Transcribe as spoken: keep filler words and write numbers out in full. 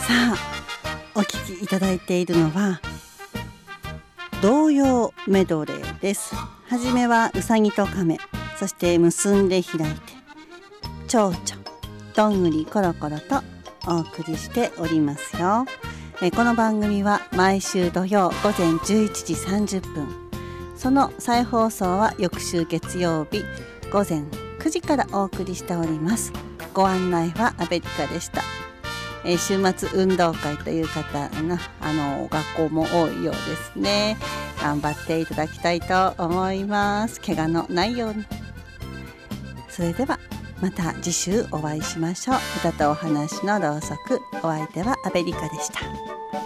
さあお聴きいただいているのは童謡メドレーです。はじめはうさぎと亀、そして結んで開いて蝶々どんぐりコロコロとお送りしておりますよ。えこの番組は毎週土曜午前じゅういちじさんじゅっぷん、その再放送は翌週月曜日午前くじからお送りしております。ご案内はアベリカでした。えー、週末運動会という方があの学校も多いようですね。頑張っていただきたいと思います。怪我のないように。それではまた次週お会いしましょう。歌とお話のろうそく、お相手はアベリカでした。